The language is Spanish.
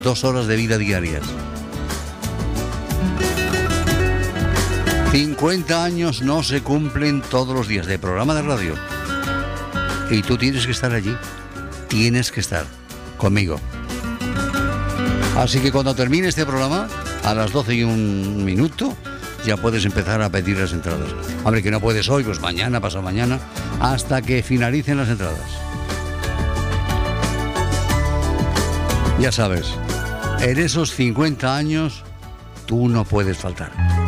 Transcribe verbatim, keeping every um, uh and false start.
Dos horas de vida diarias. cincuenta años no se cumplen todos los días de programa de radio. Y tú tienes que estar allí. Tienes que estar conmigo. Así que cuando termine este programa, a las doce y un minuto, ya puedes empezar a pedir las entradas. Hombre, que no puedes hoy, pues mañana, pasado mañana, hasta que finalicen las entradas. Ya sabes, en esos cincuenta años, tú no puedes faltar.